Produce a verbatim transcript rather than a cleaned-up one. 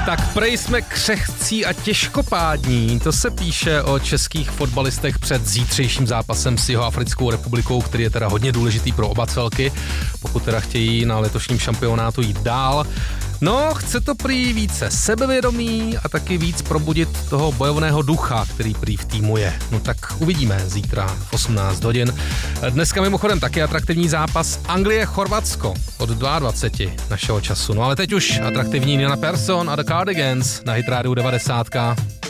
Tak prej jsme křehcí a těžkopádní, to se píše o českých fotbalistech před zítřejším zápasem s Jihoafrickou republikou, který je teda hodně důležitý pro oba celky, pokud teda chtějí na letošním šampionátu jít dál. No, chce to prý více sebevědomí a taky víc probudit toho bojovného ducha, který prý v týmu je. No tak uvidíme zítra v osmnáct hodin. Dneska mimochodem taky atraktivní zápas Anglie-Chorvatsko od dvacet dva našeho času. No ale teď už atraktivní Nina Persson a The Cardigans na Hit Radio devadesát.